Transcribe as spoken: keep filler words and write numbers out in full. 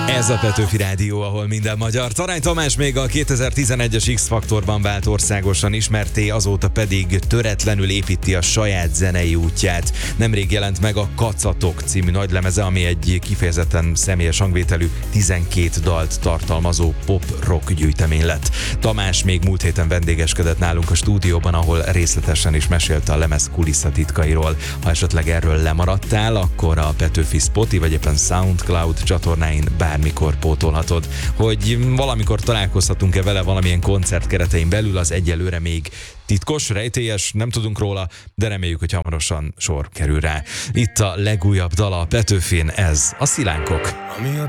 Ez a Petőfi Rádió, ahol minden magyar. Tarány Tamás még a kétezer-tizenegyes X-faktorban vált országosan ismerté, azóta pedig töretlenül építi a saját zenei útját. Nemrég jelent meg a Kacatok című nagylemeze, ami egy kifejezetten személyes hangvételű tizenkét dalt tartalmazó pop-rock gyűjtemény lett. Tamás még múlt héten vendégeskedett nálunk a stúdióban, ahol részletesen is mesélte a lemez kulisszatitkairól. Ha esetleg erről lemaradtál, akkor a Petőfi Spotify vagy éppen SoundCloud csatornáin bármikor pótolhatod. Hogy valamikor találkozhatunk-e vele valamilyen koncert keretein belül, az egyelőre még titkos, rejtélyes, nem tudunk róla, de reméljük, hogy hamarosan sor kerül rá. Itt a legújabb dala a Petőfin, ez a Szilánkok.